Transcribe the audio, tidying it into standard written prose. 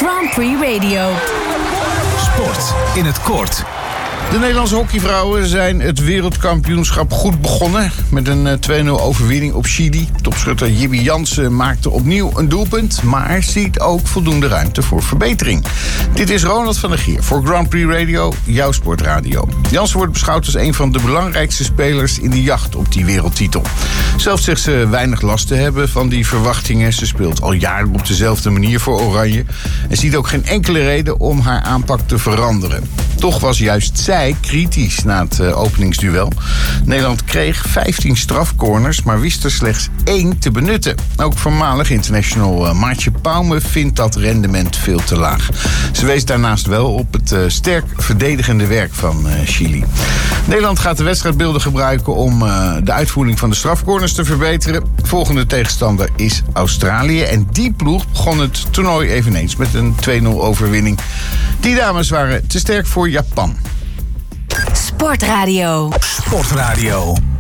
Grand Prix Radio. Sport in het kort. De Nederlandse hockeyvrouwen zijn het wereldkampioenschap goed begonnen. Met een 2-0 overwinning op Chili. Topschutter Jibby Jansen maakte opnieuw een doelpunt, maar ziet ook voldoende ruimte voor verbetering. Dit is Ronald van der Gier voor Grand Prix Radio, jouw sportradio. Jansen wordt beschouwd als een van de belangrijkste spelers in de jacht op die wereldtitel. Zelf zegt ze weinig last te hebben van die verwachtingen. Ze speelt al jaren op dezelfde manier voor Oranje en ziet ook geen enkele reden om haar aanpak te veranderen. Toch was juist zij kritisch na het openingsduel. Nederland kreeg 15 strafcorners, maar wist er slechts 1 te benutten. Ook voormalig international Maartje Pauwme vindt dat rendement veel te laag. Ze wees daarnaast wel op het sterk verdedigende werk van Chili. Nederland gaat de wedstrijdbeelden gebruiken om de uitvoering van de strafcorners te verbeteren. Volgende tegenstander is Australië. En die ploeg begon het toernooi eveneens met een 2-0 overwinning. Die dames waren te sterk voor Japan. Sportradio. Sportradio.